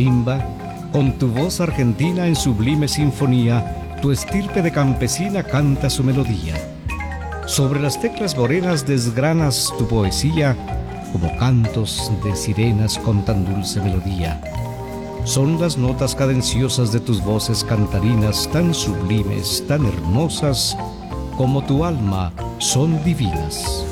marimba, con tu voz argentina en sublime sinfonía, tu estirpe de campesina canta su melodía. Sobre las teclas morenas desgranas tu poesía, como cantos de sirenas con tan dulce melodía. Son las notas cadenciosas de tus voces cantarinas tan sublimes, tan hermosas, como tu alma son divinas.